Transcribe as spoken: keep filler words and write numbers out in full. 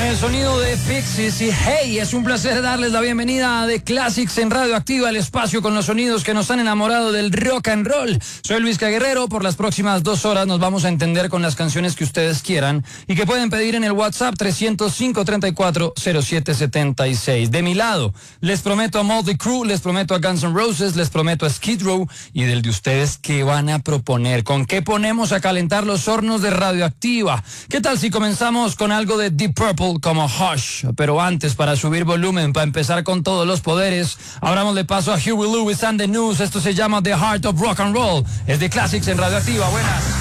el sonido de Pixies y hey, es un placer darles la bienvenida a The Classics en Radioactiva, el espacio con los sonidos que nos han enamorado del rock and roll. Soy Luis Caguerrero, por las próximas dos horas nos vamos a entender con las canciones que ustedes quieran y que pueden pedir en el WhatsApp trescientos cinco, treinta y cuatro, cero siete setenta y seis. De mi lado, les prometo a Motley Crue, les prometo a Guns N' Roses, les prometo a Skid Row y del de ustedes, ¿qué van a proponer? ¿Con qué ponemos a calentar los hornos de Radioactiva? ¿Qué tal si comenzamos con algo de Deep Purple como Hush? Pero antes, para subir volumen, para empezar con todos los poderes, abramosle paso a Huey Lewis and the News. Esto se llama The Heart of Rock and Roll. Es de Classics en Radioactiva. Buenas.